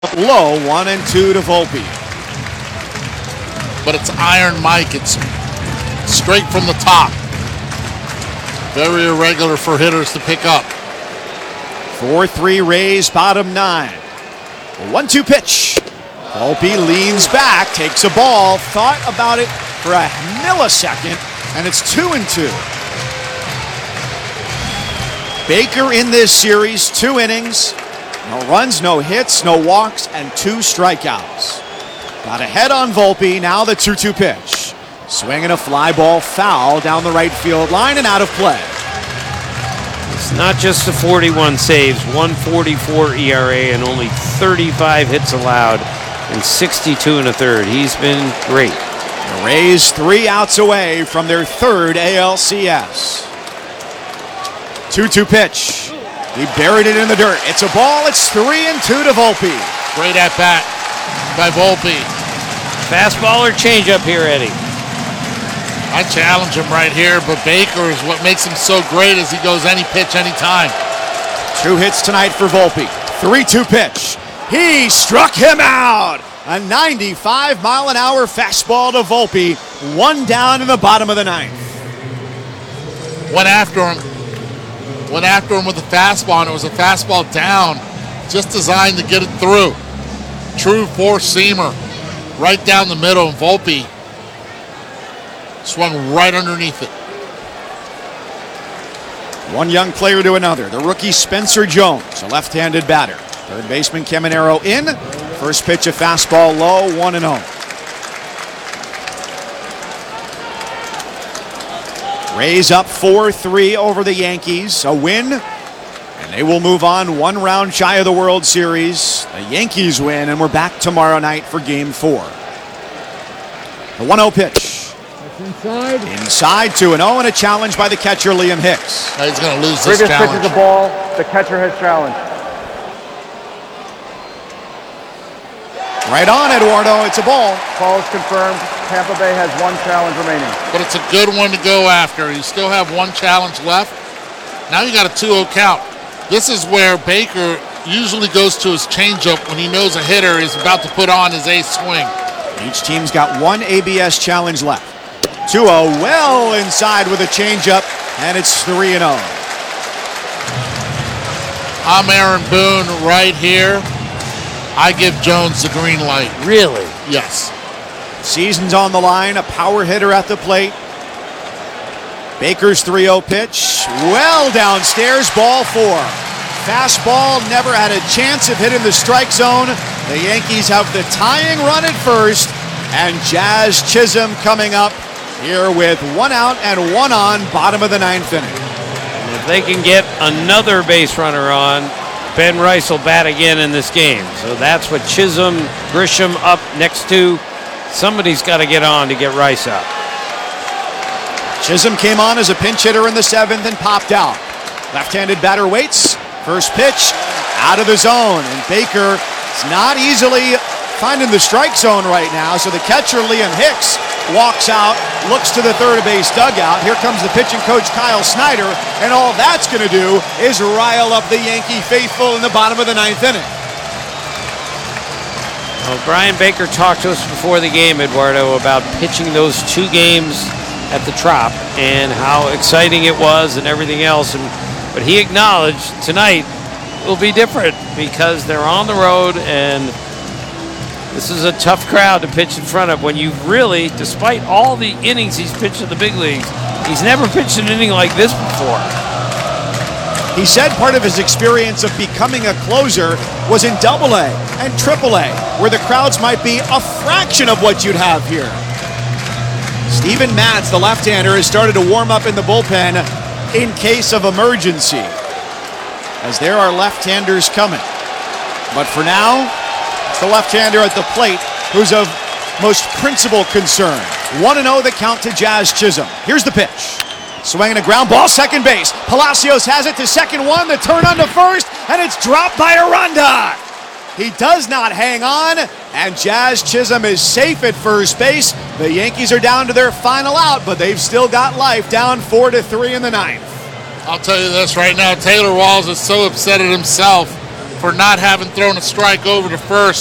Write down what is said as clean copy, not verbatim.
Low, 1-2 to Volpe. But it's Iron Mike. It's straight from the top. Very irregular for hitters to pick up. 4-3 Rays, bottom 9. A 1-2 pitch. Volpe leans back, takes a ball, thought about it for a millisecond, and it's 2-2. Baker in this series, 2 innings, no runs, no hits, no walks, and 2 strikeouts. Got ahead on Volpe, now the 2-2 pitch. Swinging a fly ball foul down the right field line and out of play. It's not just the 41 saves, 1.44 ERA and only 35 hits allowed in 62 1/3. He's been great. The Rays 3 outs away from their 3rd ALCS. 2-2 pitch. He buried it in the dirt. It's a ball. It's 3-2 to Volpe. Great at bat by Volpe. Fastball or changeup here, Eddie? I challenge him right here, but Baker is what makes him so great as he goes any pitch, anytime. 2 hits tonight for Volpe. 3-2 pitch. He struck him out. A 95-mile-an-hour fastball to Volpe. 1 down in the bottom of the 9th. Went after him with a fastball, and it was a fastball down, just designed to get it through. True four-seamer, right down the middle, and Volpe swung right underneath it. One young player to another. The rookie Spencer Jones, a left-handed batter. Third baseman Caminero in. First pitch, a fastball low, 1-0. Rays up 4-3 over the Yankees. A win, and they will move on 1 round shy of the World Series. The Yankees win, and we're back tomorrow night for Game 4. The 1-0 pitch. Inside 2-0, and a challenge by the catcher, Liam Hicks. He's going to lose this Previous challenge. pitch is a ball. The catcher has challenged. Right on, Eduardo. It's a ball. Ball is confirmed. Tampa Bay has 1 challenge remaining. But it's a good one to go after. You still have 1 challenge left. Now you got a 2-0 count. This is where Baker usually goes to his changeup when he knows a hitter is about to put on his ace swing. Each team's got 1 ABS challenge left. 2-0, well inside with a changeup, and it's 3-0. I'm Aaron Boone right here. I give Jones the green light. Really? Yes. Season's on the line, a power hitter at the plate. Baker's 3-0 pitch, well downstairs, ball 4. Fastball, never had a chance of hitting the strike zone. The Yankees have the tying run at first, and Jazz Chisholm coming up here with 1 out and 1 on, bottom of the 9th inning. And if they can get another base runner on, Ben Rice will bat again in this game. So that's what Chisholm, Grisham up next to. Somebody's got to get on to get Rice up. Chisholm came on as a pinch hitter in the 7th and popped out. Left-handed batter waits. First pitch out of the zone, and Baker is not easily finding the strike zone right now, so the catcher, Liam Hicks, walks out, looks to the third base dugout. Here comes the pitching coach, Kyle Snyder, and all that's going to do is rile up the Yankee faithful in the bottom of the 9th inning. Well, Brian Baker talked to us before the game, Eduardo, about pitching those 2 games at the Trop and how exciting it was and everything else. But he acknowledged tonight will be different because they're on the road and this is a tough crowd to pitch in front of when you really, despite all the innings he's pitched in the big leagues, he's never pitched an inning like this before. He said part of his experience of becoming a closer was in AA and AAA, where the crowds might be a fraction of what you'd have here. Steven Matz, the left-hander, has started to warm up in the bullpen in case of emergency, as there are left-handers coming. But for now, it's the left-hander at the plate who's of most principal concern. 1-0 the count to Jazz Chisholm. Here's the pitch. Swinging a ground ball, second base. Palacios has it to second one, the turn on to first, and it's dropped by Aranda. He does not hang on, and Jazz Chisholm is safe at first base. The Yankees are down to their final out, but they've still got life, down 4-3 in the 9th. I'll tell you this right now, Taylor Walls is so upset at himself for not having thrown a strike over to first